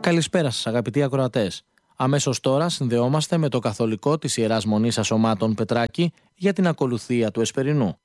Καλησπέρα σας αγαπητοί ακροατές. Αμέσως τώρα συνδεόμαστε με το καθολικό της Ιεράς Μονής Ασωμάτων Πετράκη για την ακολουθία του Εσπερινού.